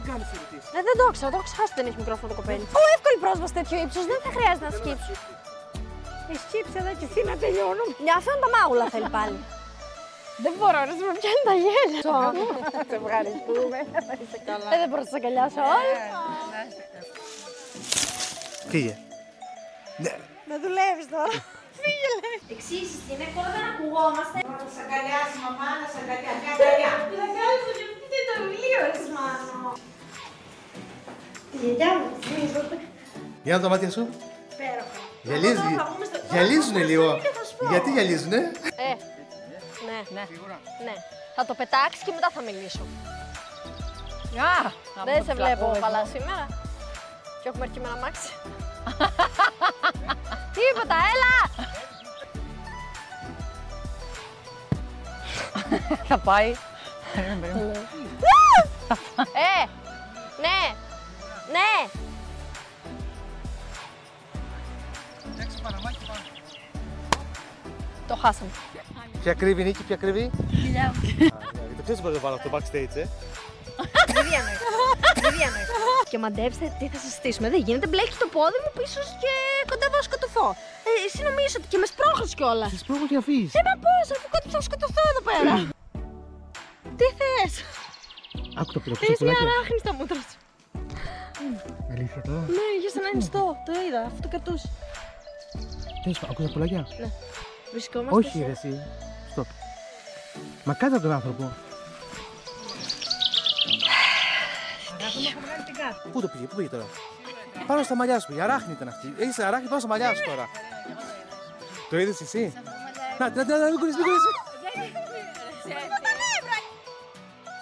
κάνεις ερωτήσεις. Δεν το ξέρω, το έχω ξεχάσει ότι δεν έχει μικρόφωνο το κοπέλι. Ω, εύκολη πρόσβαση τέτοιο ύψος, δεν θα χρειάζεται να σκύψει. Σκύψε εδώ και εσύ να τελειώνουμε. Μια αυτό είναι τα μάγουλα θέλει πάλι. Δεν μπορώ, ρε, με πιάνει τα γέλια. Σε ευχαριστούμε. Θα είσαι καλά. Δεν μπορώ να σε αγκαλιάσω όλοι. Φύγε. Ναι. Να δουλεύεις τώρα. Φύγε, λέει. Εξήσεις την εικόνα, δεν ακουγόμαστε. Να σε αγκαλιάσει μαμά, να σε αγκαλιάσει. Μια αγκαλιά. Να κάνεις το γιατί το βιβλίο, ρε Μάνο. Τη γιαγιά μου, Για να τα μάτια σου. υπέροχα. Γυαλίζουνε λίγο. Γιατί γυαλίζουνε? Ναι. Ναι. Θα το πετάξεις και μετά θα μιλήσω. Δεν σε βλέπω καλά σήμερα. Και έχουμε έρθει με ένα μάξι. Τίποτα, έλα! Θα πάει. Ναι! Ναι! Το χάσαμε. Ποια κρύβει, Νίκη, ποια κρύβει? Φιλιά μου. Το ξέρεις μπορεί να βάλω αυτό backstage, Δεν διανοεί. Και μαντέψτε τι θα συζητήσουμε. Δεν γίνεται, μπλέκει το πόδι μου πίσω και κοντεύω να σκοτωθώ. Εσύ νομίζεις ότι και με σπρώχνεις κιόλας. Τι σπρώχνω και αφήσεις. Να πώς, αφού θα σκοτωθώ εδώ πέρα. Τι θες? Άκου το πουλάκι. Θες μια αράχνη στα μούτρα σου. Αλήθεια τώρα. Ναι, για σαν να νηστώ. Το είδα, αφού το κρατούσε. Θες, ακούς τα πουλάκια. Ναι. Βρισκόμαστε Όχι ρε εσύ. Στοπ. Μα κάτσε από τον άνθρωπο. Πού το πήγε, πού πήγε τώρα? Πάνω στα μαλλιά σου, η αράχνη ήταν αυτή. Έχεις αράχνη πάνω στα μαλλιά σου τώρα. Το είδες εσύ? Να, μην κουρείς, μην κουρείς.